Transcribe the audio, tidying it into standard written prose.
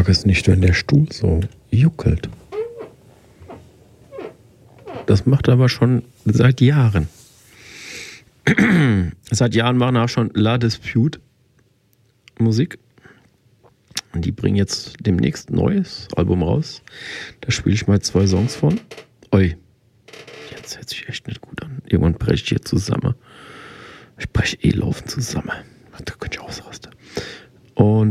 mag es nicht, wenn der Stuhl so juckelt. Das macht er aber schon seit Jahren. Seit Jahren machen auch schon La Dispute Musik. Und die bringen jetzt demnächst ein neues Album raus. Da spiele ich mal 2 Songs von. Oi, jetzt hört sich echt nicht gut an. Irgendwann breche ich hier zusammen. Ich breche laufen zusammen. Da könnte ich ausrasten. Und